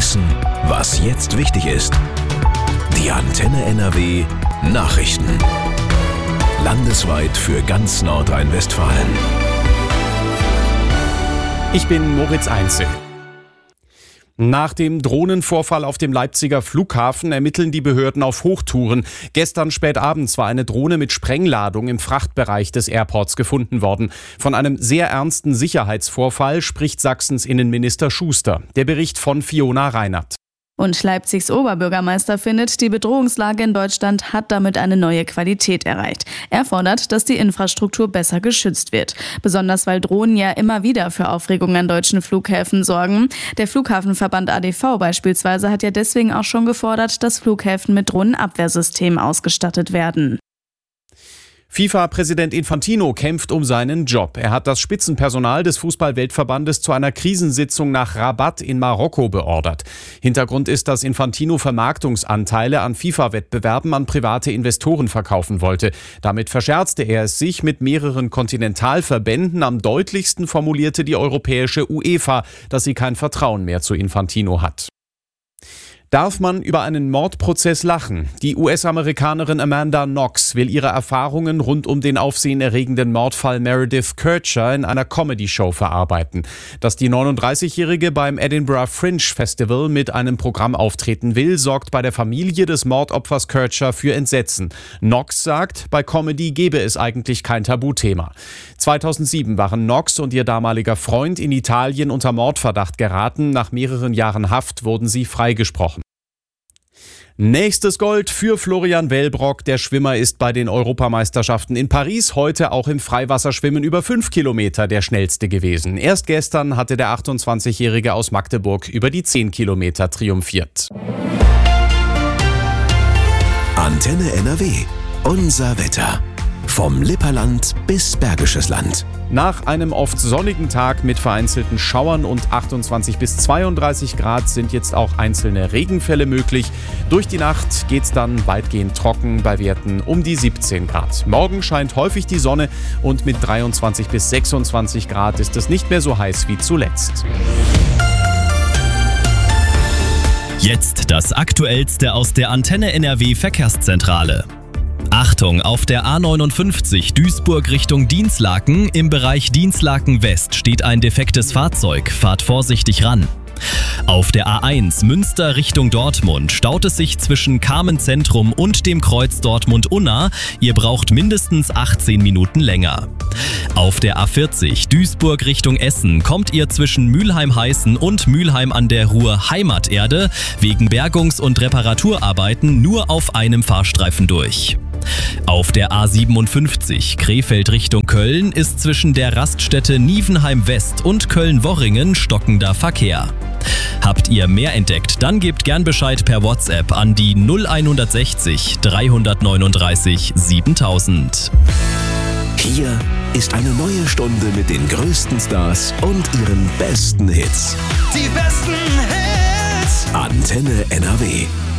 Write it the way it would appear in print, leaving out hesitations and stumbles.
Wissen, was jetzt wichtig ist. Die Antenne NRW Nachrichten. Landesweit für ganz Nordrhein-Westfalen. Ich bin Moritz Einzel. Nach dem Drohnenvorfall auf dem Leipziger Flughafen ermitteln die Behörden auf Hochtouren. Gestern spät abends war eine Drohne mit Sprengladung im Frachtbereich des Airports gefunden worden. Von einem sehr ernsten Sicherheitsvorfall spricht Sachsens Innenminister Schuster. Der Bericht von Fiona Reinert. Und Leipzigs Oberbürgermeister findet, die Bedrohungslage in Deutschland hat damit eine neue Qualität erreicht. Er fordert, dass die Infrastruktur besser geschützt wird. Besonders weil Drohnen ja immer wieder für Aufregung an deutschen Flughäfen sorgen. Der Flughafenverband ADV beispielsweise hat ja deswegen auch schon gefordert, dass Flughäfen mit Drohnenabwehrsystemen ausgestattet werden. FIFA-Präsident Infantino kämpft um seinen Job. Er hat das Spitzenpersonal des Fußball-Weltverbandes zu einer Krisensitzung nach Rabat in Marokko beordert. Hintergrund ist, dass Infantino Vermarktungsanteile an FIFA-Wettbewerben an private Investoren verkaufen wollte. Damit verscherzte er es sich mit mehreren Kontinentalverbänden. Am deutlichsten formulierte die europäische UEFA, dass sie kein Vertrauen mehr zu Infantino hat. Darf man über einen Mordprozess lachen? Die US-Amerikanerin Amanda Knox will ihre Erfahrungen rund um den aufsehenerregenden Mordfall Meredith Kercher in einer Comedy-Show verarbeiten. Dass die 39-Jährige beim Edinburgh Fringe Festival mit einem Programm auftreten will, sorgt bei der Familie des Mordopfers Kercher für Entsetzen. Knox sagt, bei Comedy gebe es eigentlich kein Tabuthema. 2007 waren Knox und ihr damaliger Freund in Italien unter Mordverdacht geraten. Nach mehreren Jahren Haft wurden sie freigesprochen. Nächstes Gold für Florian Wellbrock. Der Schwimmer ist bei den Europameisterschaften in Paris heute auch im Freiwasserschwimmen über 5 Kilometer der schnellste gewesen. Erst gestern hatte der 28-Jährige aus Magdeburg über die 10 Kilometer triumphiert. Antenne NRW. Unser Wetter. Vom Lipperland bis Bergisches Land. Nach einem oft sonnigen Tag mit vereinzelten Schauern und 28 bis 32 Grad sind jetzt auch einzelne Regenfälle möglich. Durch die Nacht geht's dann weitgehend trocken bei Werten um die 17 Grad. Morgen scheint häufig die Sonne und mit 23 bis 26 Grad ist es nicht mehr so heiß wie zuletzt. Jetzt das Aktuellste aus der Antenne NRW Verkehrszentrale. Achtung, auf der A59 Duisburg Richtung Dinslaken im Bereich Dinslaken West steht ein defektes Fahrzeug. Fahrt vorsichtig ran. Auf der A1 Münster Richtung Dortmund staut es sich zwischen Carmen-Zentrum und dem Kreuz Dortmund-Unna. Ihr braucht mindestens 18 Minuten länger. Auf der A40 Duisburg Richtung Essen kommt ihr zwischen Mülheim-Heißen und Mülheim an der Ruhr Heimaterde wegen Bergungs- und Reparaturarbeiten nur auf einem Fahrstreifen durch. Auf der A57 Krefeld Richtung Köln ist zwischen der Raststätte Nievenheim West und Köln-Worringen stockender Verkehr. Habt ihr mehr entdeckt, dann gebt gern Bescheid per WhatsApp an die 0160 339 7000. Hier ist eine neue Stunde mit den größten Stars und ihren besten Hits. Die besten Hits. Antenne NRW.